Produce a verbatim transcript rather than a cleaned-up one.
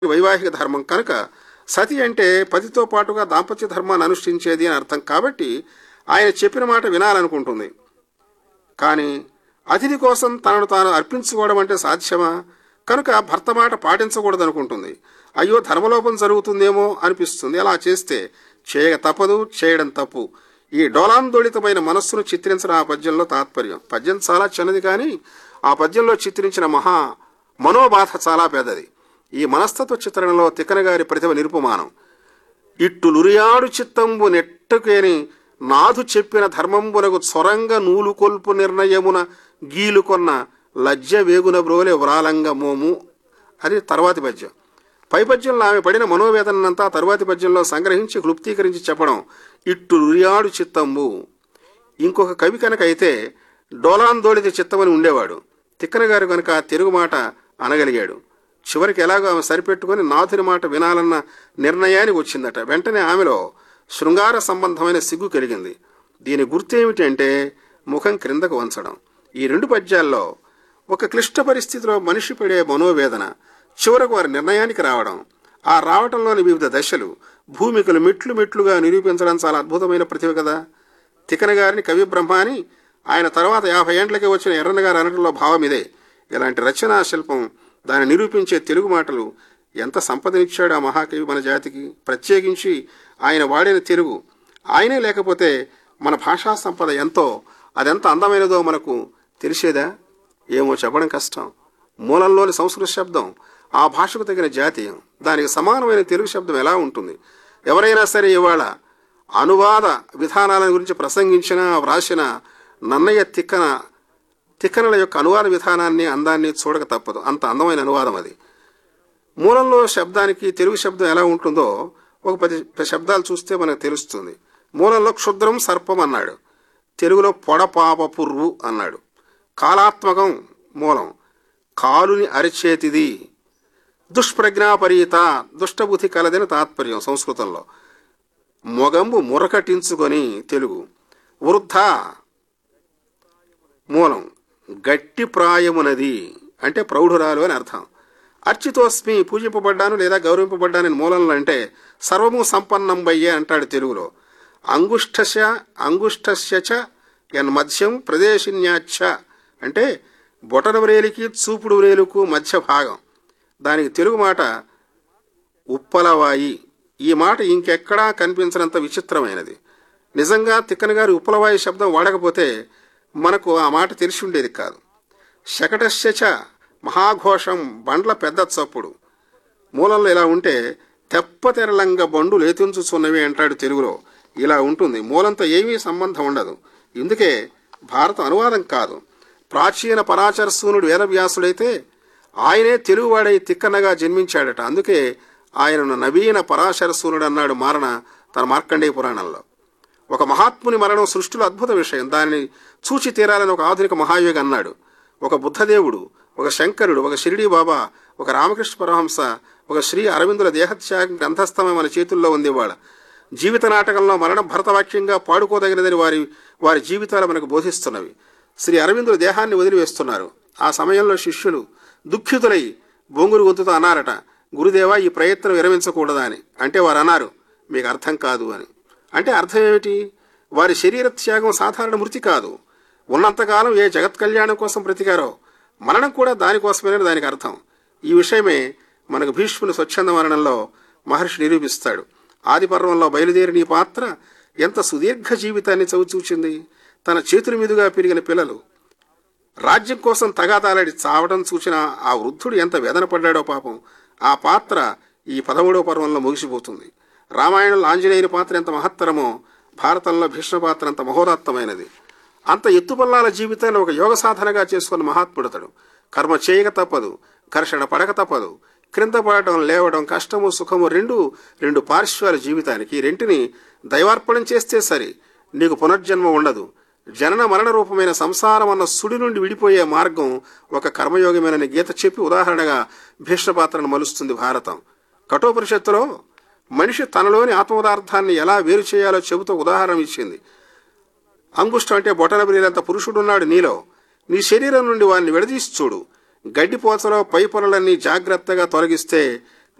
వైవాహిక ధర్మం కనుక సతి అంటే పతితో పాటుగా దాంపత్య ధర్మాన్ని అనుష్ఠించేది అని అర్థం. కాబట్టి ఆయన చెప్పిన మాట వినాలనుకుంటుంది. కానీ అతిథి కోసం తనను తాను అర్పించుకోవడం అంటే సాధ్యమా? కనుక భర్త మాట పాటించకూడదనుకుంటుంది. అయ్యో ధర్మలోపం జరుగుతుందేమో అనిపిస్తుంది. అలా చేస్తే చేయక తప్పదు, చేయడం తప్పు. ఈ డోలాందోళితమైన మనస్సును చిత్రించిన ఆ పద్యంలో తాత్పర్యం. పద్యం చాలా చిన్నది, కానీ ఆ పద్యంలో చిత్రించిన మహా మనోబాధ చాలా పెద్దది. ఈ మనస్తత్వ చిత్రణలో తిక్కన గారి ప్రతిభ నిరుపమానం. ఇట్టులురియాడు చిత్తంబు నెట్టుకేని నాథు చెప్పిన ధర్మంబునకు సొరంగ నూలు కొల్పు నిర్ణయమున గీలుకొన్న లజ్జ వేగున బ్రోలే వ్రాలంగ మోము అని తర్వాతి పద్యం. పై పద్యంలో ఆమె పడిన మనోవేదనంతా తరువాతి పద్యంలో సంగ్రహించి క్లుప్తీకరించి చెప్పడం ఇట్టు రురియాడు చిత్తంబు. ఇంకొక కవి కనుక అయితే డోలాందోళిత చిత్తమని ఉండేవాడు. తిక్కన గారు కనుక తెలుగు మాట అనగలిగాడు. చివరికి ఎలాగో ఆమె సరిపెట్టుకుని నాథుని మాట వినాలన్న నిర్ణయానికి వచ్చిందట. వెంటనే ఆమెలో శృంగార సంబంధమైన సిగ్గు కలిగింది. దీని గుర్తేమిటి అంటే ముఖం క్రిందకు వంచడం. ఈ రెండు పద్యాల్లో ఒక క్లిష్ట పరిస్థితిలో మనిషి పడే మనోవేదన, చివరకు వారి నిర్ణయానికి రావడం, ఆ రావటంలోని వివిధ దశలు, భూమికలు మెట్లు మెట్లుగా నిరూపించడం చాలా అద్భుతమైన ప్రతిభ కదా. తిక్కన గారిని కవి బ్రహ్మ అని ఆయన తర్వాత యాభై ఏండ్లకే వచ్చిన ఎర్రన్న గారు అనడంలో భావం ఇదే. ఇలాంటి రచనా శిల్పం, దాన్ని నిరూపించే తెలుగు మాటలు ఎంత సంపదనిచ్చాడు ఆ మహాకవి మన జాతికి. ప్రత్యేకించి ఆయన వాడిన తెలుగు. ఆయనే లేకపోతే మన భాషా సంపద ఎంతో, అదెంత అందమైనదో మనకు తెలిసేదా? ఏమో చెప్పడం కష్టం. మూలంలోని సంస్కృత శబ్దం ఆ భాషకు తగిన జాతీయం. దానికి సమానమైన తెలుగు శబ్దం ఎలా ఉంటుంది? ఎవరైనా సరే ఇవాళ అనువాద విధానాల గురించి ప్రసంగించినా వ్రాసిన నన్నయ్య తిక్కన తిక్కనల యొక్క అనువాద విధానాన్ని, అందాన్ని చూడక తప్పదు. అంత అందమైన అనువాదం అది. మూలంలో శబ్దానికి తెలుగు శబ్దం ఎలా ఉంటుందో ఒక పది శబ్దాలు చూస్తే మనకు తెలుస్తుంది. మూలంలో క్షుద్రం సర్పం అన్నాడు, తెలుగులో పొడపాప పుర్వు అన్నాడు. కాలాత్మకం మూలం, కాలుని అరిచేతిది. దుష్ప్రజ్ఞాపరీత, దుష్టబుద్ధి కలదని తాత్పర్యం సంస్కృతంలో. మొగంబు మురకటించుకొని తెలుగు. వృద్ధ మూలం, గట్టి ప్రాయమునది అంటే ప్రౌఢురాలు అని అర్థం. అర్చితోస్మి, పూజింపబడ్డాను లేదా గౌరవింపబడ్డానని మూలంలో అంటే సర్వము సంపన్నం బయ్యే అంటాడు తెలుగులో. అంగుష్ఠశ అంగుష్ఠస్యచ ఎన్ మధ్యం ప్రదేశిన్యాచ్చ అంటే బొటన వ్రేలికి చూపుడు వ్రేలుకు మధ్య భాగం. దానికి తెలుగు మాట ఉప్పలవాయి. ఈ మాట ఇంకెక్కడా కనిపించినంత విచిత్రమైనది. నిజంగా తిక్కన గారు ఉప్పలవాయి శబ్దం వాడకపోతే మనకు ఆ మాట తెలిసి ఉండేది కాదు. శకటస్యచ మహాఘోషం, బండ్ల పెద్ద చప్పుడు. మూలంలో ఇలా ఉంటే తెప్పతెరలంగ బండు లేతుంచుచున్నవి అంటాడు తెలుగులో. ఇలా ఉంటుంది. మూలంతో ఏమీ సంబంధం ఉండదు. ఇందుకే భారత అనువాదం కాదు. ప్రాచీన పరాచరసూనుడు వేదవ్యాసుడైతే ఆయనే తెలుగువాడై తిక్కనగా జన్మించాడట. అందుకే ఆయనను నవీన పరాశరసూనుడు అన్నాడు మారణ తన మార్కండేయ పురాణంలో. ఒక మహాత్ముని మరణం సృష్టిలో అద్భుత విషయం. దానిని చూచి తీరాలని ఒక ఆధునిక మహాయోగి అన్నాడు. ఒక బుద్ధదేవుడు, ఒక శంకరుడు, ఒక షిరిడీ బాబా, ఒక రామకృష్ణ పరమహంస, ఒక శ్రీ అరవిందుల దేహత్యాగం గ్రంథస్థమే మన చేతుల్లో ఉంది. ఇవాళ జీవిత నాటకంలో మరణం భరతవాక్యంగా పాడుకోదగినదని వారి వారి జీవితాలు మనకు బోధిస్తున్నవి. శ్రీ అరవిందుల దేహాన్ని వదిలివేస్తున్నారు. ఆ సమయంలో శిష్యులు దుఃఖితులై బొంగురు గొంతుతో అన్నారట, గురుదేవా ఈ ప్రయత్నం విరమించకూడదా అని. అంటే వారు అన్నారు, మీకు అర్థం కాదు అని. అంటే అర్థం ఏమిటి? వారి శరీర త్యాగం సాధారణ మృతి కాదు. ఉన్నంతకాలం ఏ జగత్ కళ్యాణం కోసం బ్రతికారో మరణం కూడా దానికోసమేనని దానికి అర్థం. ఈ విషయమే మనకు భీష్ముని స్వచ్ఛంద మరణంలో మహర్షి నిరూపిస్తాడు. ఆది పర్వంలో బయలుదేరిన ఈ పాత్ర ఎంత సుదీర్ఘ జీవితాన్ని చవిచూచింది. తన చేతుల మీదుగా పెరిగిన పిల్లలు రాజ్యం కోసం తగాదాలాడి చావడం చూసిన ఆ వృద్ధుడు ఎంత వేదన పడ్డాడో పాపం. ఆ పాత్ర ఈ పదమూడవ పర్వంలో ముగిసిపోతుంది. రామాయణంలో ఆంజనేయుని పాత్ర ఎంత మహత్తరమో భారతంలో భీష్మ పాత్ర అంత మహోదాత్తమైనది. అంత ఎత్తుపల్లాల జీవితాన్ని ఒక యోగ సాధనగా చేసుకున్న మహాత్ముడతడు. కర్మ చేయక తప్పదు, ఘర్షణ పడక తప్పదు. క్రింద పడటం, లేవడం, కష్టము సుఖము రెండు రెండు పార్శ్వాల జీవితానికి. రెంటిని దైవార్పణం చేస్తే సరి, నీకు పునర్జన్మ ఉండదు. జనన మరణ రూపమైన సంసారం అన్న సుడి నుండి విడిపోయే మార్గం ఒక కర్మయోగమేనని గీత చెప్పి ఉదాహరణగా భీష్మ పాత్రను మలుస్తుంది భారతం. కఠోపనిషత్తులో మనిషి తనలోని ఆత్మపదార్థాన్ని ఎలా వేరు చేయాలో చెబుతూ ఉదాహరణ ఇచ్చింది. అంగుష్టం అంటే బొటన వ్రేలంత పురుషుడున్నాడు నీలో, నీ శరీరం నుండి వారిని విడదీసి చూడు. గడ్డిపోతలో పై పొరలన్నీ జాగ్రత్తగా తొలగిస్తే